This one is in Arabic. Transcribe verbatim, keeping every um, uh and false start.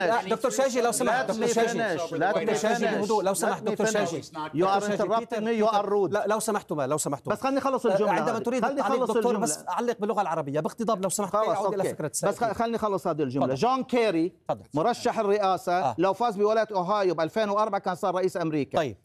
لا دكتور شاجي لو سمحت دكتور شاجي لا دكتور شاجي بهدوء لو سمحت دكتور شاجي يو ار انتربتنج مي يو ار رود. لا لو سمحتوا لو سمحتوا بس خليني اخلص الجمله. عندما تريد التعليق دكتور بس علق باللغه العربيه باقتضاب لو سمحت اعود الى فكره بس خليني اخلص هذه الجمله. جون كيري مرشح الرئاسه لو فاز بولايه اوهايو ب ألفين وأربعة كان صار رئيس امريكا. طيب